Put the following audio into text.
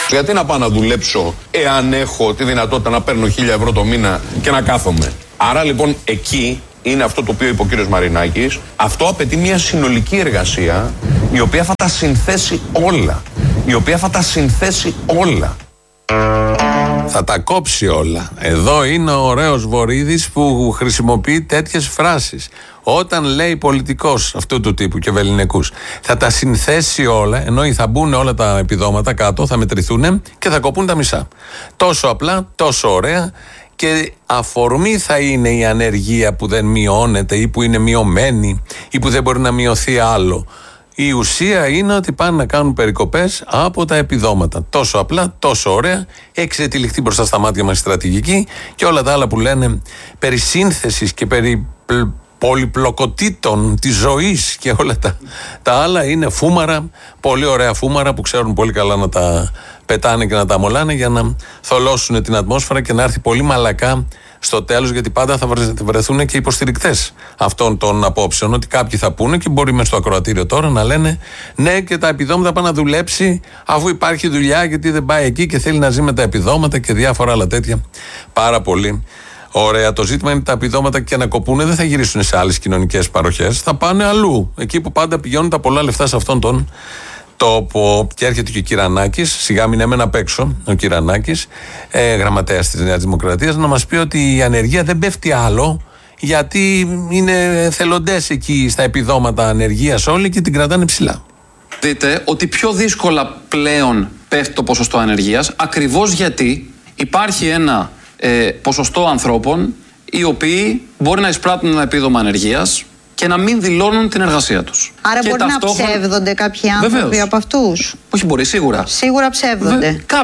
Γιατί να πάω να δουλέψω εάν έχω τη δυνατότητα να παίρνω 1.000 ευρώ το μήνα και να κάθομαι? Άρα λοιπόν εκεί είναι αυτό το οποίο είπε ο κύριος Μαρινάκης. Αυτό απαιτεί μια συνολική εργασία η οποία θα τα συνθέσει όλα. Η οποία θα τα συνθέσει όλα. Θα τα κόψει όλα. Εδώ είναι ο ωραίος Βορίδης που χρησιμοποιεί τέτοιες φράσεις. Όταν λέει πολιτικός αυτού του τύπου και βεληνικούς, θα τα συνθέσει όλα, ενώ θα μπουν όλα τα επιδόματα κάτω, θα μετρηθούν και θα κοπούν τα μισά. Τόσο απλά, τόσο ωραία. Και αφορμή θα είναι η ανεργία που δεν μειώνεται ή που είναι μειωμένη ή που δεν μπορεί να μειωθεί άλλο. Η ουσία είναι ότι πάνε να κάνουν περικοπές από τα επιδόματα. Τόσο απλά, τόσο ωραία. Έχει ξετυλιχθεί μπροστά στα μάτια μας η στρατηγική και όλα τα άλλα που λένε περί σύνθεσης και περί πολυπλοκοτήτων της ζωής και όλα τα άλλα είναι φούμαρα, πολύ ωραία φούμαρα που ξέρουν πολύ καλά να τα πετάνε και να τα μολάνε για να θολώσουν την ατμόσφαιρα και να έρθει πολύ μαλακά στο τέλος, γιατί πάντα θα βρεθούν και υποστηρικτές αυτών των απόψεων. Ότι κάποιοι θα πούνε και μπορεί μες στο ακροατήριο τώρα να λένε ναι, και τα επιδόματα πάνε να δουλέψει αφού υπάρχει δουλειά, γιατί δεν πάει εκεί και θέλει να ζει με τα επιδόματα και διάφορα άλλα τέτοια. Πάρα πολύ ωραία. Το ζήτημα είναι τα επιδόματα και να κοπούνε δεν θα γυρίσουν σε άλλες κοινωνικές παροχές, θα πάνε αλλού. Εκεί που πάντα πηγαίνουν τα πολλά λεφτά σε αυτόν τον τόπο. Και έρχεται και ο Κυρανάκης, σιγά μην έμενα απ' έξω, ο Κυρανάκης, γραμματέας της Νέας Δημοκρατίας, να μας πει ότι η ανεργία δεν πέφτει άλλο, γιατί είναι θελοντές εκεί στα επιδόματα ανεργίας όλοι και την κρατάνε ψηλά. Δείτε ότι πιο δύσκολα πλέον πέφτει το ποσοστό ανεργίας, ακριβώς γιατί υπάρχει ένα ποσοστό ανθρώπων οι οποίοι μπορεί να εισπράττουν ένα επίδομα ανεργίας και να μην δηλώνουν την εργασία τους. Άρα και μπορεί να ψεύδονται κάποιοι άνθρωποι. Βεβαίως. Από αυτούς. Όχι, μπορεί, σίγουρα. Σίγουρα ψεύδονται.